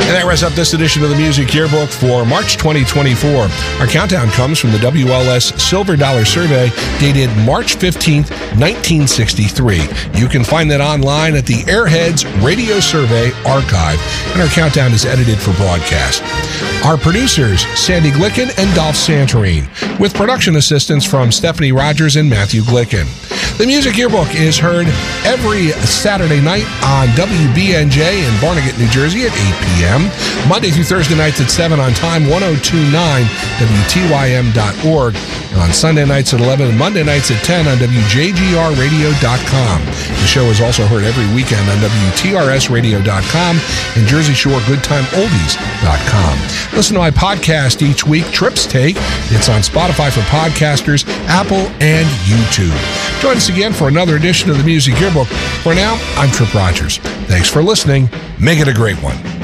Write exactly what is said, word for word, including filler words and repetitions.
And that wraps up this edition of the Music Yearbook for March twenty twenty-four. Our countdown comes from the W L S Silver Dollar Survey dated March fifteenth, nineteen sixty-three. You can find that online at the Airheads Radio Survey Archive, and our countdown is edited for broadcast. Our producers, Sandy Glicken and Dolph Santorine, with production assistance from Stephanie Rogers and Matthew Glicken. The Music Yearbook is heard every Saturday night on W B N J in Barnegat, New Jersey at eight p.m., Monday through Thursday nights at seven on Time one oh two point nine W T Y M dot org, and on Sunday nights at eleven and Monday nights at ten on W J G R radio dot com. The show is also heard every weekend on W T R S radio dot com and Jersey Shore Good Time Oldies dot com. Listen to my podcast each week, Trips Take. It's on Spotify for podcasters, Apple, and YouTube. Join us again for another edition of the Music Yearbook. For now, I'm Trip Rogers. Thanks for listening. Make it a great one.